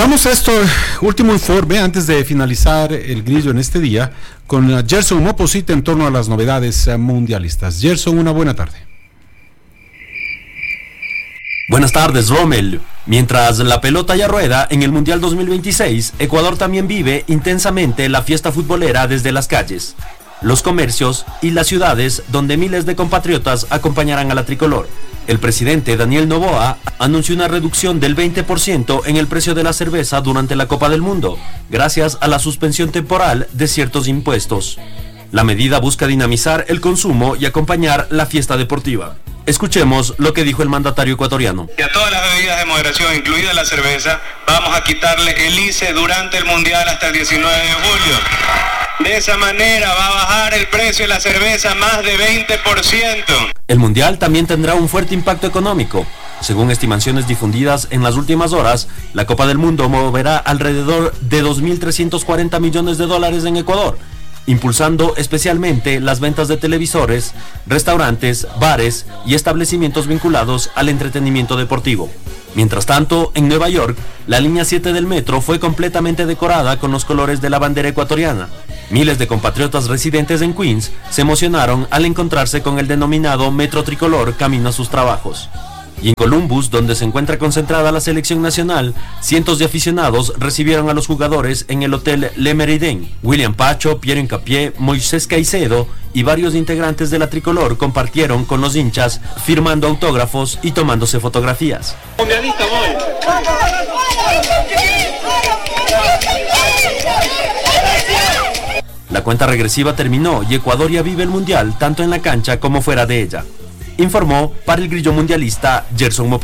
vamos a esto, último informe antes de finalizar el grillo en este día, con Gerson Moposita en torno a las novedades mundialistas. Gerson, una buena tarde. Buenas tardes, Rommel. Mientras la pelota ya rueda en el Mundial 2026, Ecuador también vive intensamente la fiesta futbolera desde las calles, los comercios y las ciudades donde miles de compatriotas acompañarán a la tricolor. El presidente Daniel Noboa anunció una reducción del 20% en el precio de la cerveza durante la Copa del Mundo, gracias a la suspensión temporal de ciertos impuestos. La medida busca dinamizar el consumo y acompañar la fiesta deportiva. Escuchemos lo que dijo el mandatario ecuatoriano. Y a todas las bebidas de moderación, incluida la cerveza, vamos a quitarle el ICE durante el Mundial hasta el 19 de julio. De esa manera va a bajar el precio de la cerveza más de 20%. El Mundial también tendrá un fuerte impacto económico. Según estimaciones difundidas en las últimas horas, la Copa del Mundo moverá alrededor de 2.340 millones de dólares en Ecuador, impulsando especialmente las ventas de televisores, restaurantes, bares y establecimientos vinculados al entretenimiento deportivo. Mientras tanto, en Nueva York, la línea 7 del metro fue completamente decorada con los colores de la bandera ecuatoriana. Miles de compatriotas residentes en Queens se emocionaron al encontrarse con el denominado metro tricolor camino a sus trabajos. Y en Columbus, donde se encuentra concentrada la selección nacional, cientos de aficionados recibieron a los jugadores en el Hotel Le Méridien. William Pacho, Piero Hincapié, Moisés Caicedo y varios integrantes de la tricolor compartieron con los hinchas, firmando autógrafos y tomándose fotografías. Mundialista, La cuenta regresiva terminó y Ecuador ya vive el Mundial tanto en la cancha como fuera de ella. Informó para el Grillo Mundialista Gerson Moposita.